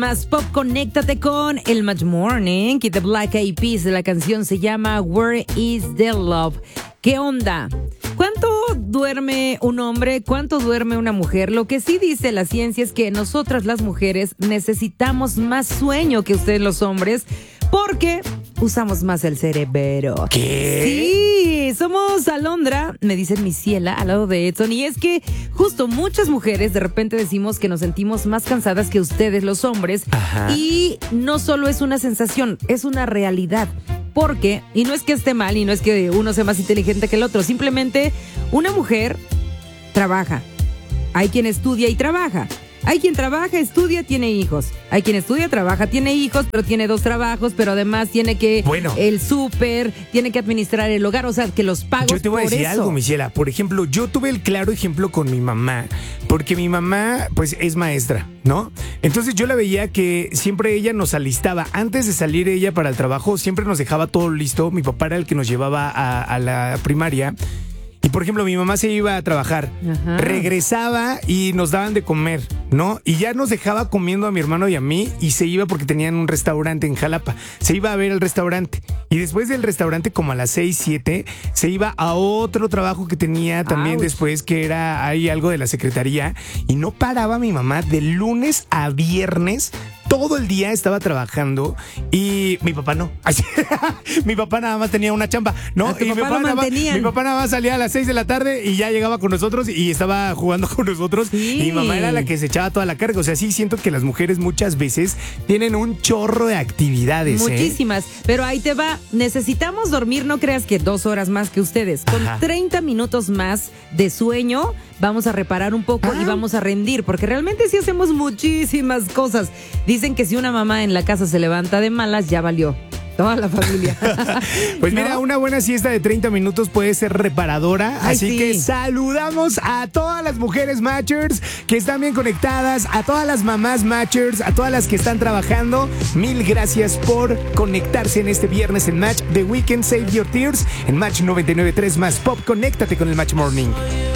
Más pop, conéctate con el Match Morning. Y The Black Eyed Peas, la canción se llama Where is the Love. ¿Qué onda? ¿Cuánto duerme un hombre? ¿Cuánto duerme una mujer? Lo que sí dice la ciencia es que nosotras las mujeres necesitamos más sueño que ustedes los hombres porque usamos más el cerebro. ¿Qué? Sí, somos Alondra, me dicen mi ciela, al lado de Edson. Y es que justo muchas mujeres de repente decimos que nos sentimos más cansadas que ustedes los hombres. Ajá. Y no solo es una sensación, es una realidad. Porque, y no es que esté mal y no es que uno sea más inteligente que el otro, simplemente una mujer trabaja. Hay quien estudia y trabaja. Hay quien trabaja, estudia, tiene hijos. Hay quien estudia, trabaja, tiene hijos, pero tiene 2 trabajos, pero además tiene que el súper, tiene que administrar el hogar, o sea, que los pagos. Yo te voy a decir eso. algo, Michela. Por ejemplo, yo tuve el claro ejemplo con mi mamá, porque mi mamá, pues, es maestra, ¿no? Entonces yo la veía que siempre ella nos alistaba. Antes de salir ella para el trabajo, siempre nos dejaba todo listo. Mi papá era el que nos llevaba a la primaria. Y, por ejemplo, mi mamá se iba a trabajar, regresaba y nos daban de comer, ¿no? Y ya nos dejaba comiendo a mi hermano y a mí y se iba porque tenían un restaurante en Jalapa. Se iba a ver el restaurante. Y después del restaurante, como a las 6, 7, se iba a otro trabajo que tenía también después, que era ahí algo de la secretaría. Y no paraba mi mamá de lunes a viernes. Todo el día estaba trabajando y mi papá no. Mi papá nada más tenía una chamba, ¿no? Y mi papá nada más salía a las 6 de la tarde y ya llegaba con nosotros y estaba jugando con nosotros. Sí. Y mi mamá era la que se echaba toda la carga. O sea, sí siento que las mujeres muchas veces tienen un chorro de actividades. Muchísimas. Pero ahí te va. Necesitamos dormir, no creas que 2 horas más que ustedes. Con 30 minutos más de sueño vamos a reparar un poco y vamos a rendir, porque realmente sí hacemos muchísimas cosas. Dicen que si una mamá en la casa se levanta de malas, ya valió toda la familia. Pues mira, una buena siesta de 30 minutos puede ser reparadora. Así que saludamos a todas las mujeres matchers que están bien conectadas, a todas las mamás matchers, a todas las que están trabajando. Mil gracias por conectarse en este viernes en Match The Weekend. Save Your Tears en Match 99.3 más Pop. Conéctate con el Match Morning.